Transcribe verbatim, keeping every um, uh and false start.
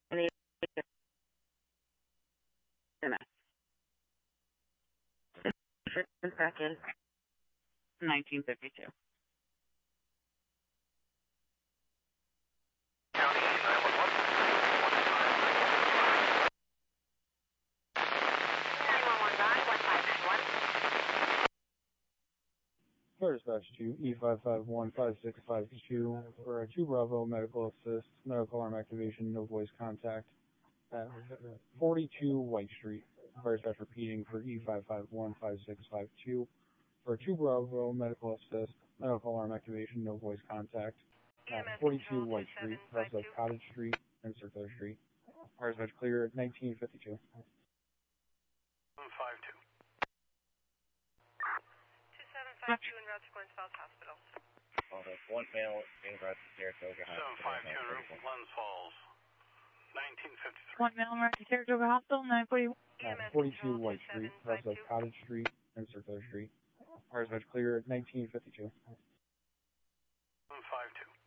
Any back in nineteen fifty-two. Fire dispatch to E five five one five six five two for a two Bravo medical assist, medical arm activation, no voice contact at forty-two White Street. Fire dispatch repeating for E five five one five six five two for a two Bravo medical assist, medical arm activation, no voice contact at forty-two White Street, west of Cottage Street and Circular Street. Fire dispatch clear at nineteen fifty-two. five two. two seven five two in route to Glens Falls Hospital. Okay, one male in route to Saratoga Hospital. seven five two in route to Glens Falls. nineteen fifty-three. One male route to Saratoga Hospital, nine forty. At forty-two White Street, west of Cottage Street and Circular Street. Fire dispatch clear at nineteen fifty-two. five two.